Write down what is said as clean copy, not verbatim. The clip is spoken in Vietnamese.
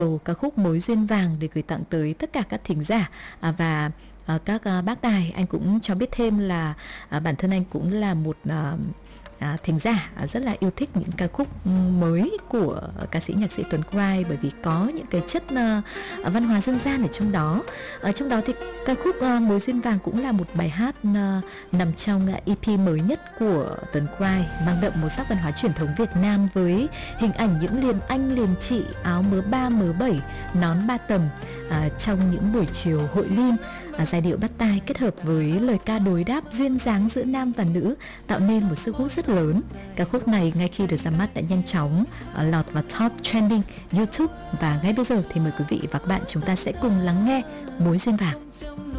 ca khúc Mối duyên vàng để gửi tặng tới tất cả các thính giả và các bác tài. Anh cũng cho biết thêm là bản thân anh cũng là một thính giả rất là yêu thích những ca khúc mới của ca sĩ nhạc sĩ Tuấn Cry, bởi vì có những cái chất văn hóa dân gian ở trong đó. Ở trong đó thì ca khúc Mối duyên vàng cũng là một bài hát nằm trong EP mới nhất của Tuấn Cry, mang đậm màu sắc văn hóa truyền thống Việt Nam với hình ảnh những liền anh liền chị áo mớ 3 mớ 7 nón ba tầm trong những buổi chiều hội lim. Giai điệu bắt tai kết hợp với lời ca đối đáp duyên dáng giữa nam và nữ tạo nên một sức hút rất lớn. Ca khúc này ngay khi được ra mắt đã nhanh chóng lọt vào top trending YouTube, và ngay bây giờ thì mời quý vị và các bạn chúng ta sẽ cùng lắng nghe Mối duyên vàng.